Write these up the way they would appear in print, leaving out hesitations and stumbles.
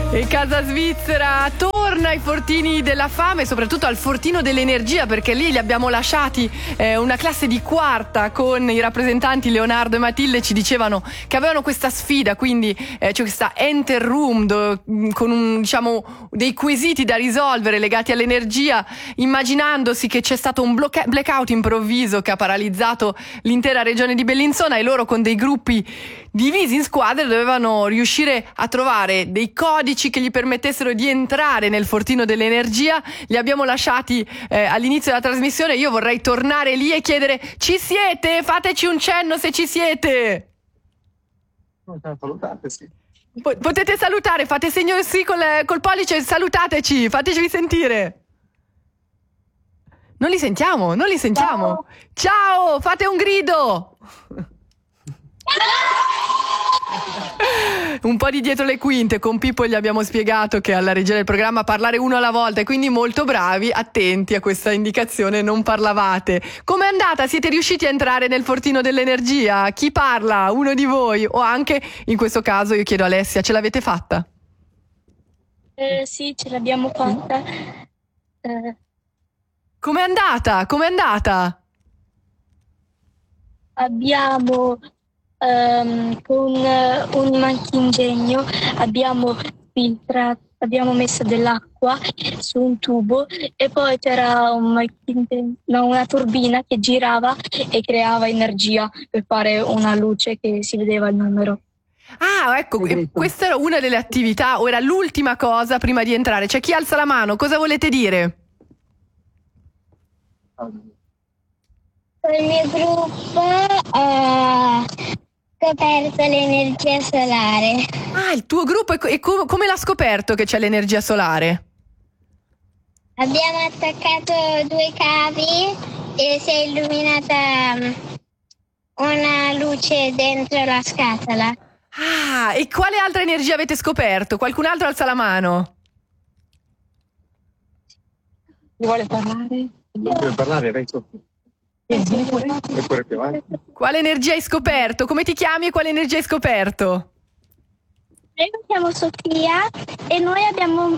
E Casa Svizzera torna ai fortini della fame, soprattutto al fortino dell'energia, perché lì li abbiamo lasciati una classe di quarta con i rappresentanti Leonardo e Matilde. Ci dicevano che avevano questa sfida, quindi c'è questa enter room con dei quesiti da risolvere legati all'energia, immaginandosi che c'è stato un blackout improvviso che ha paralizzato l'intera regione di Bellinzona, e loro con dei gruppi divisi in squadre dovevano riuscire a trovare dei codici che gli permettessero di entrare nel fortino dell'energia. Li abbiamo lasciati all'inizio della trasmissione. Io vorrei tornare lì e chiedere: ci siete? Fateci un cenno se ci siete. Salutate, sì. Potete salutare, fate segno sì col pollice, salutateci, fateci sentire. Non li sentiamo. Ciao, fate un grido. Un po' di dietro le quinte. Con Pippo gli abbiamo spiegato che alla regia del programma parlare uno alla volta, e quindi molto bravi, attenti a questa indicazione, non parlavate. Com'è andata? Siete riusciti a entrare nel fortino dell'energia? Chi parla? Uno di voi? O anche, in questo caso, io chiedo a Alessia, ce l'avete fatta? Sì, ce l'abbiamo fatta. Com'è andata? Abbiamo con un marchingegno abbiamo filtrato, abbiamo messo dell'acqua su un tubo, e poi c'era una turbina che girava e creava energia per fare una luce che si vedeva il numero. Ah, ecco, questa era una delle attività, o era l'ultima cosa prima di entrare. C'è chi alza la mano, cosa volete dire? Il mio gruppo ha scoperto l'energia solare. Ah, il tuo gruppo, e come l'ha scoperto che c'è l'energia solare? Abbiamo attaccato 2 cavi e si è illuminata una luce dentro la scatola. Ah, e quale altra energia avete scoperto? Qualcun altro alza la mano. Chi vuole parlare? Vuoi parlare, Renzo? Quale energia hai scoperto? Come ti chiami e quale energia hai scoperto? Io mi chiamo Sofia e noi avevamo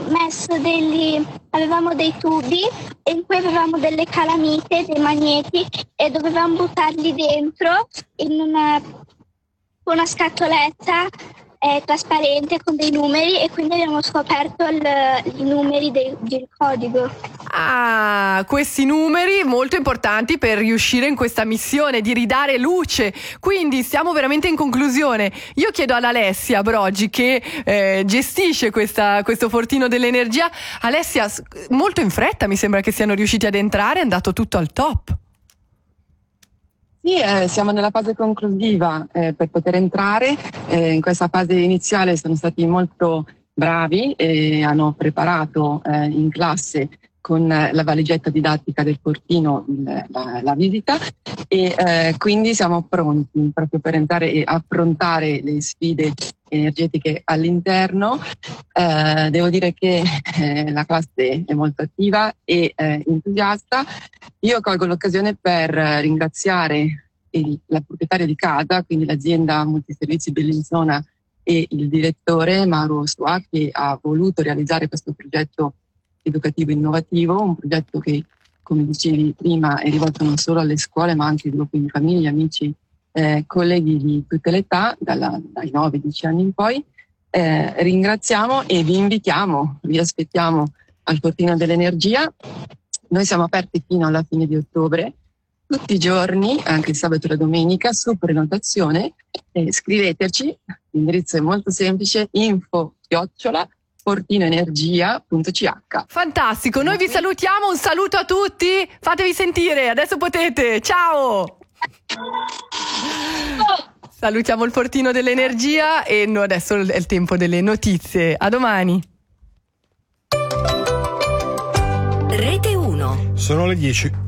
dei tubi in cui avevamo delle calamite, dei magneti, e dovevamo buttarli dentro in una scatoletta trasparente con dei numeri, e quindi abbiamo scoperto i numeri del codice. Ah, questi numeri molto importanti per riuscire in questa missione di ridare luce. Quindi stiamo veramente in conclusione. Io chiedo ad Alessia Broggi, che gestisce questo fortino dell'energia. Alessia, molto in fretta mi sembra che siano riusciti ad entrare, è andato tutto al top. Sì, siamo nella fase conclusiva per poter entrare. In questa fase iniziale sono stati molto bravi e hanno preparato in classe con la valigetta didattica del fortino la visita, e quindi siamo pronti proprio per entrare e affrontare le sfide energetiche all'interno. Devo dire che la classe è molto attiva e entusiasta. Io colgo l'occasione per ringraziare la proprietaria di casa, quindi l'azienda Multiservizi Bellinzona, e il direttore Mauro Sua, che ha voluto realizzare questo progetto educativo innovativo, un progetto che, come dicevi prima, è rivolto non solo alle scuole ma anche ai gruppi di famiglie, amici, colleghi di tutte le età, dai 9-10 anni in poi. Ringraziamo e vi invitiamo, vi aspettiamo al Fortino dell'Energia. Noi siamo aperti fino alla fine di ottobre, tutti i giorni, anche il sabato e la domenica, su prenotazione. Scriveteci, l'indirizzo è molto semplice: info@fortinoenergia.ch. Fantastico, noi vi salutiamo, un saluto a tutti, fatevi sentire, adesso potete, ciao! Salutiamo il Fortino dell'Energia e adesso è il tempo delle notizie. A domani. Rete 1. Sono le 10.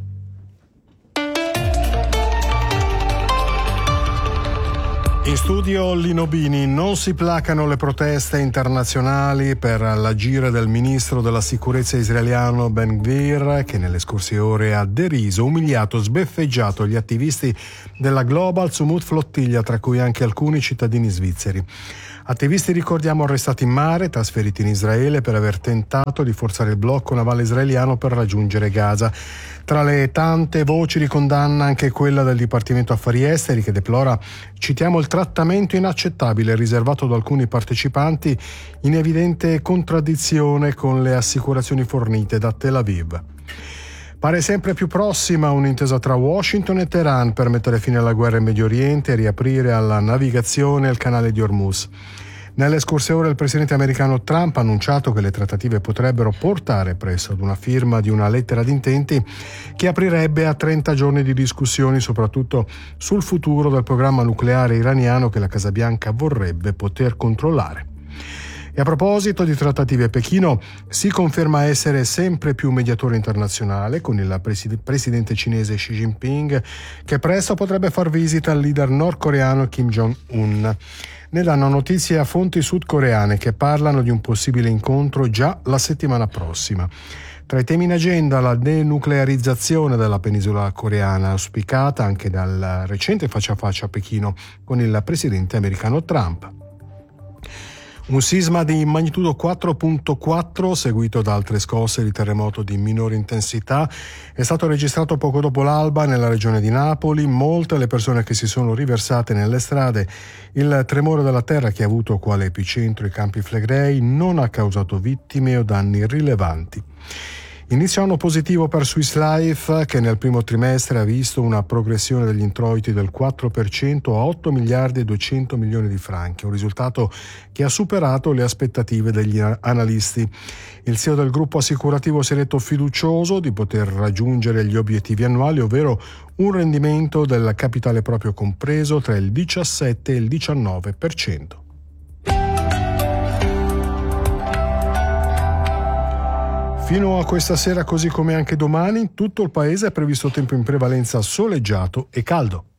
In studio Lino Bini. Non si placano le proteste internazionali per l'agire del ministro della sicurezza israeliano Ben Gvir, che nelle scorse ore ha deriso, umiliato, sbeffeggiato gli attivisti della Global Sumut Flottiglia, tra cui anche alcuni cittadini svizzeri. Attivisti, ricordiamo, arrestati in mare, trasferiti in Israele per aver tentato di forzare il blocco navale israeliano per raggiungere Gaza. Tra le tante voci di condanna anche quella del Dipartimento Affari Esteri, che deplora, citiamo, il trattamento inaccettabile riservato da alcuni partecipanti in evidente contraddizione con le assicurazioni fornite da Tel Aviv. Pare sempre più prossima un'intesa tra Washington e Teheran per mettere fine alla guerra in Medio Oriente e riaprire alla navigazione il canale di Hormuz. Nelle scorse ore il presidente americano Trump ha annunciato che le trattative potrebbero portare presto ad una firma di una lettera d'intenti che aprirebbe a 30 giorni di discussioni, soprattutto sul futuro del programma nucleare iraniano che la Casa Bianca vorrebbe poter controllare. E a proposito di trattative, Pechino si conferma essere sempre più mediatore internazionale con il presidente cinese Xi Jinping, che presto potrebbe far visita al leader nordcoreano Kim Jong-un. Ne danno notizia fonti sudcoreane che parlano di un possibile incontro già la settimana prossima. Tra i temi in agenda la denuclearizzazione della penisola coreana, auspicata anche dal recente faccia a faccia a Pechino con il presidente americano Trump. Un sisma di magnitudo 4.4, seguito da altre scosse di terremoto di minore intensità, è stato registrato poco dopo l'alba nella regione di Napoli. Molte le persone che si sono riversate nelle strade. Il tremore della terra, che ha avuto quale epicentro i Campi Flegrei, non ha causato vittime o danni rilevanti. Inizio anno positivo per Swiss Life, che nel primo trimestre ha visto una progressione degli introiti del 4% a 8 miliardi e 200 milioni di franchi, un risultato che ha superato le aspettative degli analisti. Il CEO del gruppo assicurativo si è detto fiducioso di poter raggiungere gli obiettivi annuali, ovvero un rendimento del capitale proprio compreso tra il 17 e il 19%. Fino a questa sera, così come anche domani, in tutto il paese è previsto tempo in prevalenza soleggiato e caldo.